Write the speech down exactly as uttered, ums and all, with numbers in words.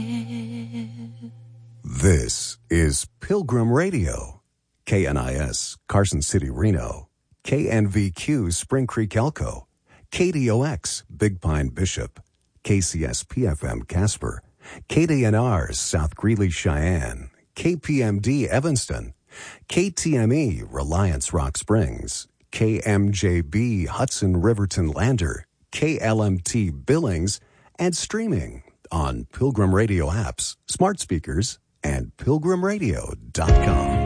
This is Pilgrim Radio, K N I S, Carson City, Reno, K N V Q, Spring Creek, Elko, K D O X, Big Pine, Bishop, K C S P F M, Casper, K D N R, South Greeley, Cheyenne, K P M D, Evanston, K T M E, Reliance, Rock Springs, K M J B, Hudson, Riverton, Lander, K L M T, Billings, and streaming on Pilgrim Radio apps, smart speakers, and pilgrim radio dot com.